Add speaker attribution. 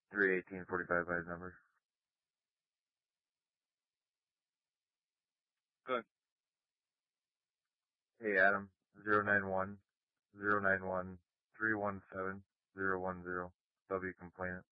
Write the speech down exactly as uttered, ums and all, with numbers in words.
Speaker 1: three eighteen forty-five by his number.
Speaker 2: Good.
Speaker 1: Hey, Adam. Zero nine one zero nine one three one seven zero one zero. W complainant.